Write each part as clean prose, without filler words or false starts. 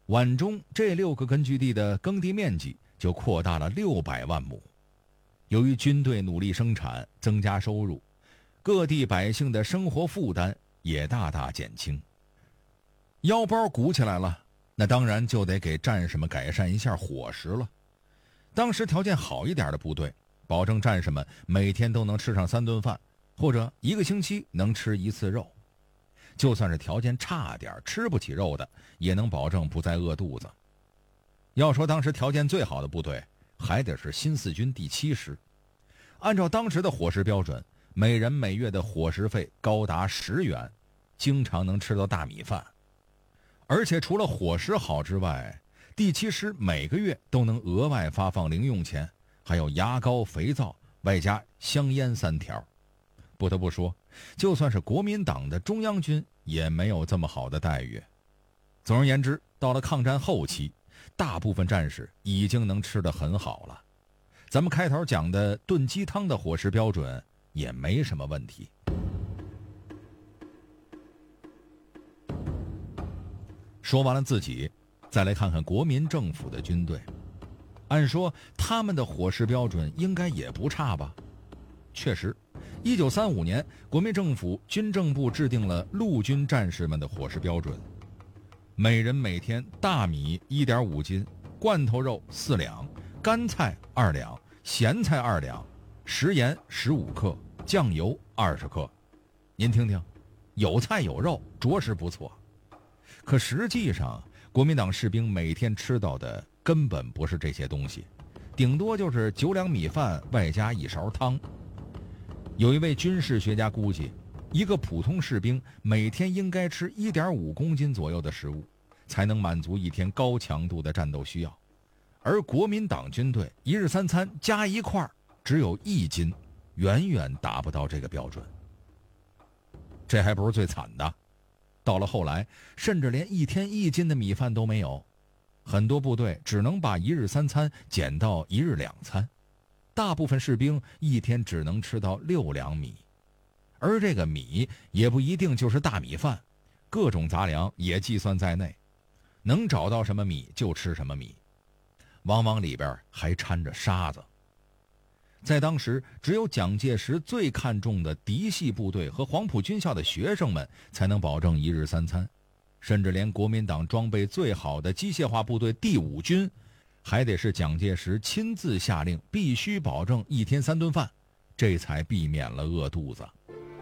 皖中这6个根据地的耕地面积就扩大了600万亩。由于军队努力生产，增加收入，各地百姓的生活负担也大大减轻。腰包鼓起来了，那当然就得给战士们改善一下伙食了。当时条件好一点的部队，保证战士们每天都能吃上3顿饭，或者1个星期能吃1次肉。就算是条件差点，吃不起肉的，也能保证不再饿肚子。要说当时条件最好的部队，还得是新四军第7师。按照当时的伙食标准，每人每月的伙食费高达10元，经常能吃到大米饭。而且除了伙食好之外，第7师每个月都能额外发放零用钱，还有牙膏、肥皂，外加香烟3条。不得不说，就算是国民党的中央军也没有这么好的待遇。总而言之，到了抗战后期，大部分战士已经能吃得很好了。咱们开头讲的炖鸡汤的伙食标准也没什么问题。说完了自己，再来看看国民政府的军队。按说他们的伙食标准应该也不差吧？确实，1935年，国民政府军政部制定了陆军战士们的伙食标准：每人每天大米1.5斤，罐头肉4两，干菜2两，咸菜2两，食盐15克，酱油20克。您听听，有菜有肉，着实不错。可实际上，国民党士兵每天吃到的根本不是这些东西，顶多就是9两米饭外加1勺汤。有一位军事学家估计，一个普通士兵每天应该吃1.5公斤左右的食物，才能满足一天高强度的战斗需要。而国民党军队一日3餐加一块只有1斤，远远达不到这个标准。这还不是最惨的，到了后来，甚至连1天1斤的米饭都没有，很多部队只能把1日3餐减到1日2餐。大部分士兵1天只能吃到6两米，而这个米也不一定就是大米饭，各种杂粮也计算在内，能找到什么米就吃什么米，往往里边还掺着沙子。在当时，只有蒋介石最看重的嫡系部队和黄埔军校的学生们才能保证1日3餐，甚至连国民党装备最好的机械化部队第5军，还得是蒋介石亲自下令必须保证1天3顿饭，这才避免了饿肚子。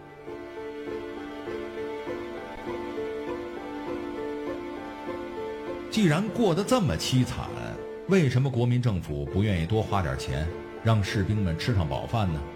既然过得这么凄惨，为什么国民政府不愿意多花点钱，让士兵们吃上饱饭呢？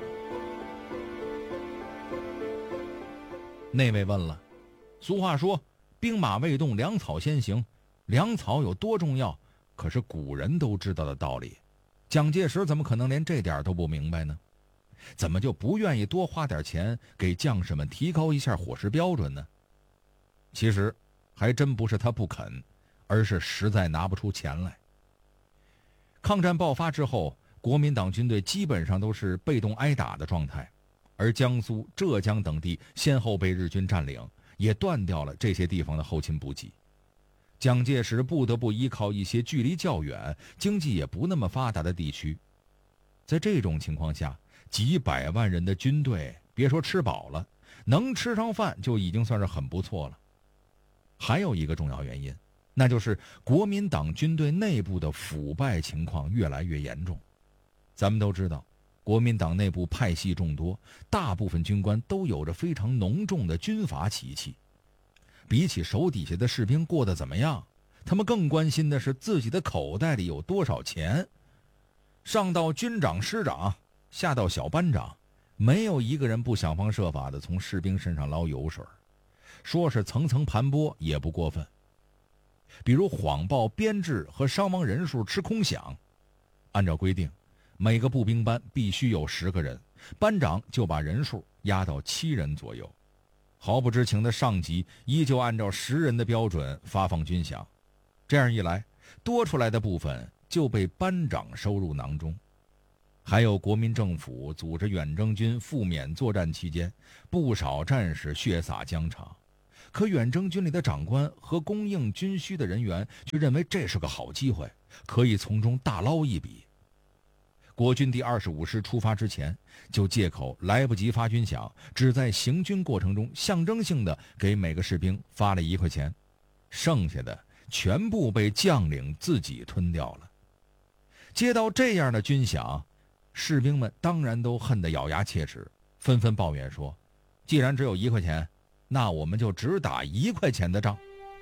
那位问了，俗话说兵马未动，粮草先行，粮草有多重要，可是古人都知道的道理，蒋介石怎么可能连这点都不明白呢？怎么就不愿意多花点钱给将士们提高一下伙食标准呢？其实还真不是他不肯，而是实在拿不出钱来。抗战爆发之后，国民党军队基本上都是被动挨打的状态，而江苏、浙江等地先后被日军占领，也断掉了这些地方的后勤补给。蒋介石不得不依靠一些距离较远、经济也不那么发达的地区。在这种情况下，几百万人的军队，别说吃饱了，能吃上饭就已经算是很不错了。还有一个重要原因，那就是国民党军队内部的腐败情况越来越严重。咱们都知道，国民党内部派系众多，大部分军官都有着非常浓重的军阀习气。比起手底下的士兵过得怎么样，他们更关心的是自己的口袋里有多少钱。上到军长、师长，下到小班长，没有一个人不想方设法地从士兵身上捞油水，说是层层盘剥也不过分。比如谎报编制和伤亡人数吃空饷，按照规定，每个步兵班必须有10个人，班长就把人数压到7人左右。毫不知情的上级依旧按照10人的标准发放军饷，这样一来，多出来的部分就被班长收入囊中。还有国民政府组织远征军赴缅作战期间，不少战士血洒疆场， 可远征军里的长官和供应军需的人员却认为这是个好机会，可以从中大捞一笔。国军第25师出发之前，就借口来不及发军饷，只在行军过程中象征性的给每个士兵发了1块钱，剩下的全部被将领自己吞掉了。接到这样的军饷，士兵们当然都恨得咬牙切齿，纷纷抱怨说，既然只有1块钱，那我们就只打1块钱的仗。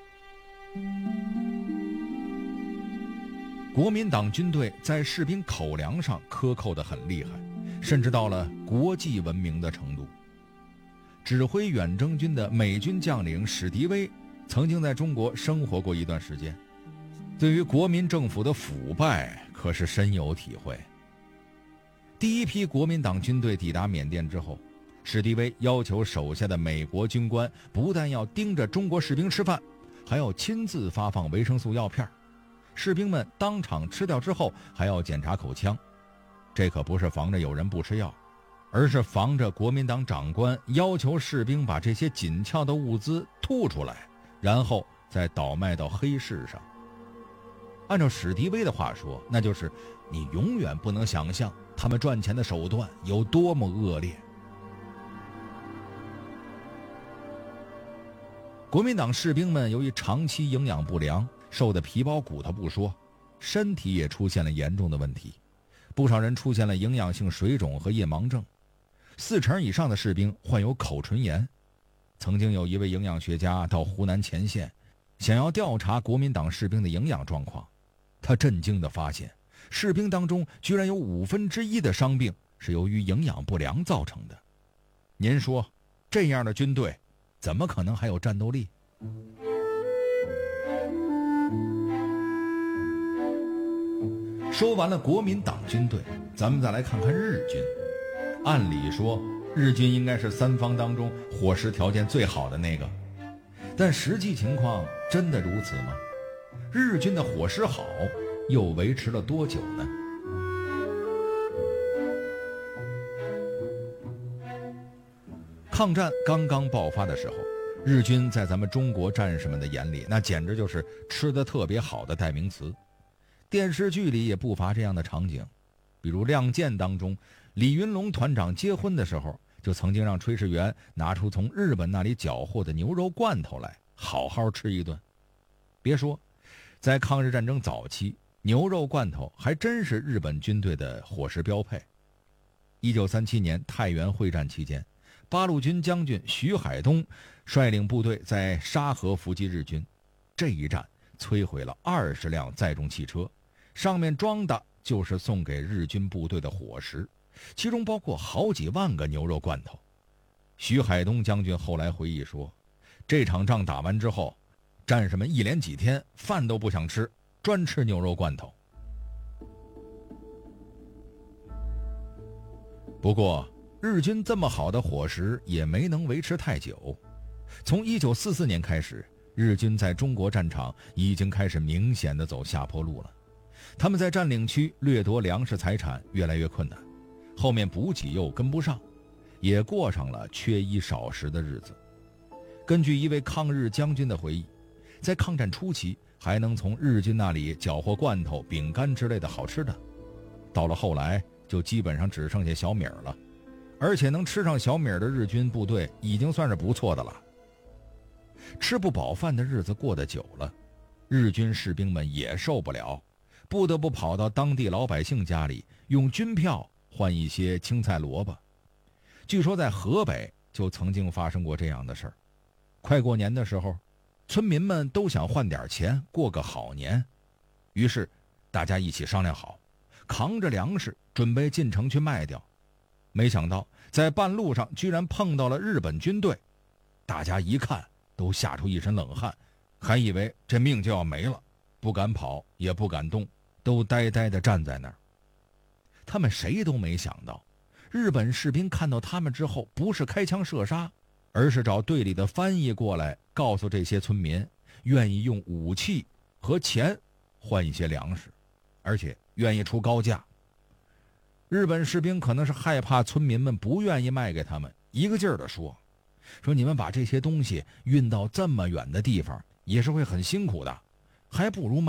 国民党军队在士兵口粮上克扣得很厉害，甚至到了国际闻名的程度。指挥远征军的美军将领史迪威曾经在中国生活过一段时间，对于国民政府的腐败可是深有体会。第一批国民党军队抵达缅甸之后，史迪威要求手下的美国军官不但要盯着中国士兵吃饭，还要亲自发放维生素药片，士兵们当场吃掉之后还要检查口腔。这可不是防着有人不吃药，而是防着国民党长官要求士兵把这些紧俏的物资吐出来，然后再倒卖到黑市上。按照史迪威的话说，那就是你永远不能想象他们赚钱的手段有多么恶劣。国民党士兵们由于长期营养不良，瘦得皮包骨头不说，身体也出现了严重的问题，不少人出现了营养性水肿和夜盲症，40%以上的士兵患有口唇炎。曾经有一位营养学家到湖南前线，想要调查国民党士兵的营养状况，他震惊地发现，士兵当中居然有1/5的伤病是由于营养不良造成的。您说，这样的军队怎么可能还有战斗力？说完了国民党军队，咱们再来看看日军。按理说，日军应该是3方当中伙食条件最好的那个，但实际情况真的如此吗？日军的伙食好，又维持了多久呢？抗战刚刚爆发的时候，日军在咱们中国战士们的眼里，那简直就是吃得特别好的代名词。电视剧里也不乏这样的场景，比如《亮剑》当中，李云龙团长结婚的时候，就曾经让炊事员拿出从日本那里缴获的牛肉罐头来，好好吃一顿。别说，在抗日战争早期，牛肉罐头还真是日本军队的伙食标配。1937年太原会战期间，八路军将军徐海东率领部队在沙河伏击日军，这一战摧毁了20辆载重汽车，上面装的就是送给日军部队的伙食，其中包括好几万个牛肉罐头。徐海东将军后来回忆说，这场仗打完之后，战士们一连几天饭都不想吃，专吃牛肉罐头。不过日军这么好的伙食也没能维持太久。从1944年开始，日军在中国战场已经开始明显的走下坡路了。他们在占领区掠夺粮食财产越来越困难，后面补给又跟不上，也过上了缺衣少食的日子。根据一位抗日将军的回忆，在抗战初期还能从日军那里缴获罐头、饼干之类的好吃的，到了后来就基本上只剩下小米了，而且能吃上小米的日军部队已经算是不错的了。吃不饱饭的日子过得久了，日军士兵们也受不了，不得不跑到当地老百姓家里用军票换一些青菜萝卜。据说在河北就曾经发生过这样的事儿，快过年的时候，村民们都想换点钱过个好年，于是大家一起商量好，扛着粮食准备进城去卖掉。没想到在半路上居然碰到了日本军队，大家一看都吓出一身冷汗，还以为这命就要没了，不敢跑也不敢动，都呆呆地站在那儿。他们谁都没想到，日本士兵看到他们之后，不是开枪射杀，而是找队里的翻译过来，告诉这些村民愿意用武器和钱换一些粮食，而且愿意出高价。日本士兵可能是害怕村民们不愿意卖给他们，一个劲儿地说， 说你们把这些东西运到这么远的地方，也是会很辛苦的，还不如